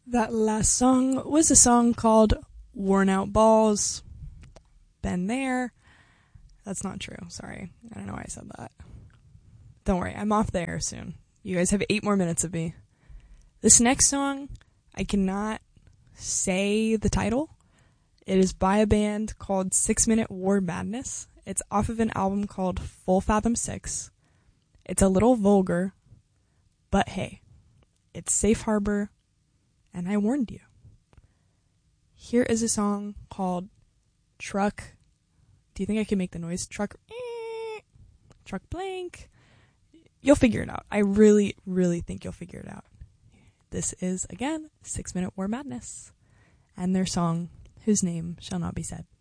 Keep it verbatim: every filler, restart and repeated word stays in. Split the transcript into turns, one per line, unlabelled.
That last song was a song called Worn Out Balls. Been there. That's not true. Sorry. I don't know why I said that. Don't worry. I'm off the air soon. You guys have eight more minutes of me. This next song, I cannot say the title. It is by a band called Six Minute War Madness. It's off of an album called Full Fathom Six. It's a little vulgar, but hey, it's Safe Harbor, and I warned you. Here is a song called Truck. Do you think I can make the noise? Truck. Eh, truck blank. You'll figure it out. I really, really think you'll figure it out. This is, again, Six Minute War Madness, and their song, Whose Name Shall Not Be Said.